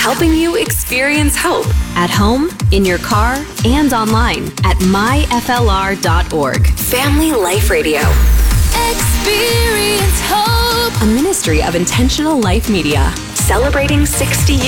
helping you experience hope at home, in your car, and online at myflr.org. Family Life Radio. Experience hope. A ministry of Intentional Life Media. Celebrating 60 years.